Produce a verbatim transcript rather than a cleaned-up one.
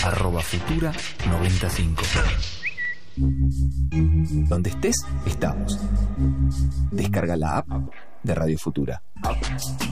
arroba futura noventa y cinco. Donde estés, estamos. Descarga la app de Radio Futura.